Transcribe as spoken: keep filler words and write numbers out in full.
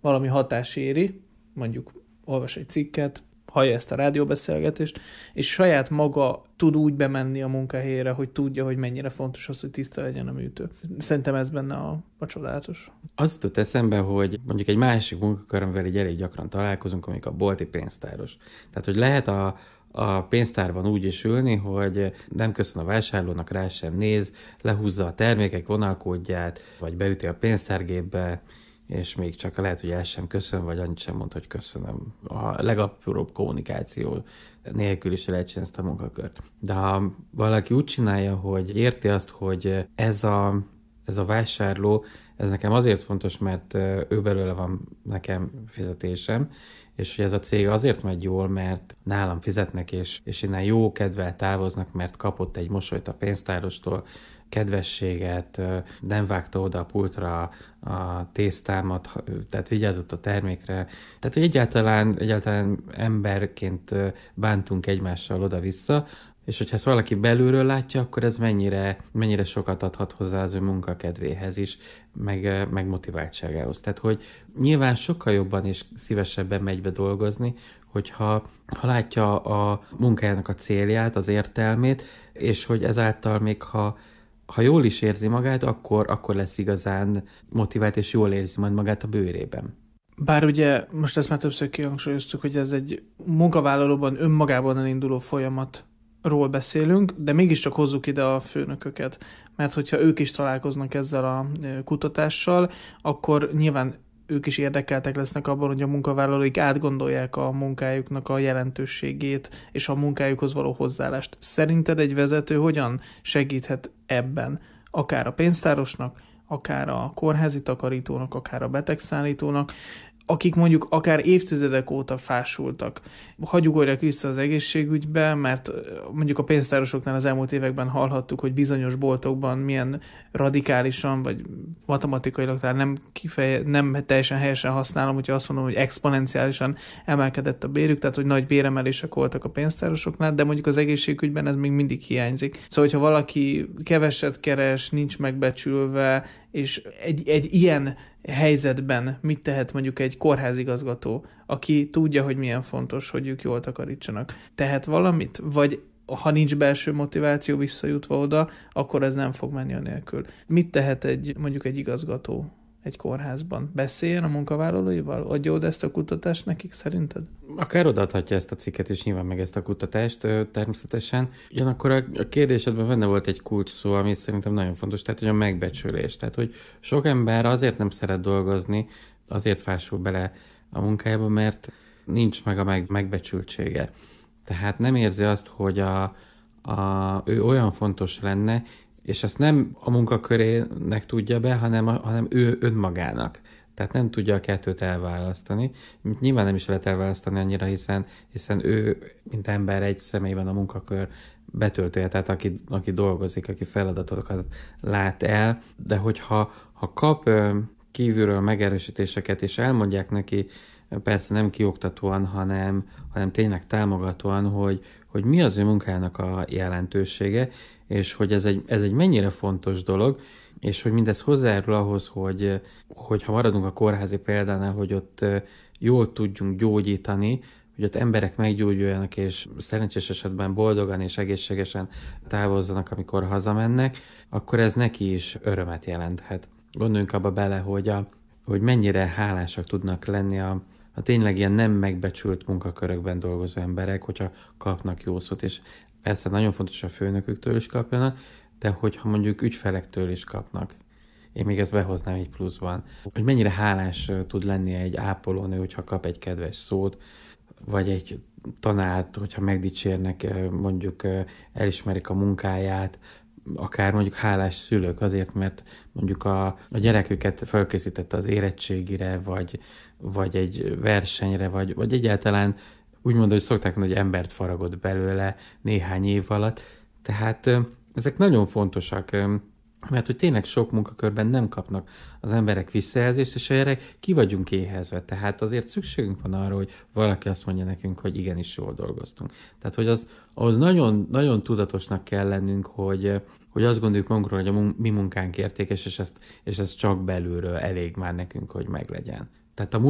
valami hatás éri, mondjuk olvas egy cikket, hallja ezt a rádióbeszélgetést, és saját maga tud úgy bemenni a munkahelyére, hogy tudja, hogy mennyire fontos az, hogy tiszta legyen a műtő. Szerintem ez benne a, a csodálatos. Az jutott eszembe, hogy mondjuk egy másik munkakör, amivel így elég gyakran találkozunk, amik a bolti pénztáros. Tehát, hogy lehet a, a pénztárban úgy is ülni, hogy nem köszön a vásárlónak, rá sem néz, lehúzza a termékek vonalkódját, vagy beüti a pénztárgépbe, és még csak lehet, hogy el sem köszön, vagy annyit sem mond, hogy köszönöm. A legapróbb kommunikáció nélkül is lehet csinálni ezt a munkakört. De ha valaki úgy csinálja, hogy érti azt, hogy ez a, ez a vásárló, ez nekem azért fontos, mert ő belőle van nekem fizetésem, és hogy ez a cég azért megy jól, mert nálam fizetnek, és, és innen jó kedvel távoznak, mert kapott egy mosolyt a pénztárostól, kedvességet, nem vágta oda a pultra a tésztámat, tehát vigyázott a termékre. Tehát, hogy egyáltalán, egyáltalán emberként bántunk egymással oda-vissza, és hogyha ezt valaki belülről látja, akkor ez mennyire, mennyire sokat adhat hozzá az ő munkakedvéhez is, meg, meg motiváltságához. Tehát, hogy nyilván sokkal jobban és szívesebben megy be dolgozni, hogyha ha látja a munkájának a célját, az értelmét, és hogy ezáltal még ha ha jól is érzi magát, akkor, akkor lesz igazán motivált, és jól érzi majd magát a bőrében. Bár ugye, most ezt már többször kihangsúlyoztuk, hogy ez egy munkavállalóban önmagában elinduló folyamatról beszélünk, de mégiscsak hozzuk ide a főnököket, mert hogyha ők is találkoznak ezzel a kutatással, akkor nyilván ők is érdekeltek lesznek abban, hogy a munkavállalóik átgondolják a munkájuknak a jelentőségét és a munkájukhoz való hozzáállást. Szerinted egy vezető hogyan segíthet ebben? Akár a pénztárosnak, akár a kórházi takarítónak, akár a betegszállítónak, akik mondjuk akár évtizedek óta fásultak. Hagy ugorjak vissza az egészségügybe, mert mondjuk a pénztárosoknál az elmúlt években hallhattuk, hogy bizonyos boltokban milyen radikálisan, vagy matematikailag talán nem, kifeje, nem teljesen helyesen használom, hogyha azt mondom, hogy exponenciálisan emelkedett a bérük, tehát hogy nagy béremelések voltak a pénztárosoknál, de mondjuk az egészségügyben ez még mindig hiányzik. Szóval, hogyha valaki keveset keres, nincs megbecsülve, és egy, egy ilyen helyzetben mit tehet mondjuk egy kórházigazgató, aki tudja, hogy milyen fontos, hogy ők jól takarítsanak. Tehet valamit? Vagy ha nincs belső motiváció visszajutva oda, akkor ez nem fog menni anélkül. Mit tehet egy, mondjuk egy igazgató egy kórházban? Beszéljen a munkavállalóival? Adja oda ezt a kutatást nekik szerinted? Akár odaadhatja ezt a cikket is, nyilván meg ezt a kutatást természetesen. Ugyanakkor a kérdésedben benne volt egy kulcs szó, ami szerintem nagyon fontos, tehát hogy a megbecsülés. Tehát, hogy sok ember azért nem szeret dolgozni, azért fásul bele a munkájába, mert nincs meg a meg, megbecsültsége. Tehát nem érzi azt, hogy a, a, ő olyan fontos lenne, és ezt nem a munkakörének tudja be, hanem, a, hanem ő önmagának. Tehát nem tudja a kettőt elválasztani. Nyilván nem is lehet elválasztani annyira, hiszen, hiszen ő, mint ember, egy személyben a munkakör betöltője, tehát aki, aki dolgozik, aki feladatokat lát el, de hogyha ha kap kívülről megerősítéseket, és elmondják neki, persze nem kioktatóan, hanem, hanem tényleg támogatóan, hogy, hogy mi az ő munkának a jelentősége, és hogy ez egy, ez egy mennyire fontos dolog, és hogy mindez hozzájárul ahhoz, hogy, hogy ha maradunk a kórházi példánál, hogy ott jól tudjunk gyógyítani, hogy ott emberek meggyógyuljanak, és szerencsés esetben boldogan és egészségesen távozzanak, amikor hazamennek, akkor ez neki is örömet jelenthet. Gondoljunk abba bele, hogy, a, hogy mennyire hálásak tudnak lenni a, a tényleg ilyen nem megbecsült munkakörökben dolgozó emberek, hogyha kapnak jó szót, és persze nagyon fontos, a főnöküktől is kapjanak, de hogyha mondjuk ügyfelektől is kapnak. Én még ezt behoznám egy pluszban. Hogy mennyire hálás tud lenni egy ápolónő, hogyha kap egy kedves szót, vagy egy tanárt, hogyha megdicsérnek, mondjuk elismerik a munkáját, akár mondjuk hálás szülők azért, mert mondjuk a, a gyereküket felkészítette az érettségire, vagy, vagy egy versenyre, vagy, vagy egyáltalán úgy mondom, hogy szokták mondani, hogy embert faragott belőle néhány év alatt. Tehát ezek nagyon fontosak, mert hogy tényleg sok munkakörben nem kapnak az emberek visszajelzést, és erre ki vagyunk éhezve. Tehát azért szükségünk van arra, hogy valaki azt mondja nekünk, hogy igenis jól dolgoztunk. Tehát, hogy az, ahhoz nagyon, nagyon tudatosnak kell lennünk, hogy, hogy azt gondoljuk magunkról, hogy a mun- mi munkánk értékes, és ezt, és ez csak belülről elég már nekünk, hogy meglegyen. Tehát a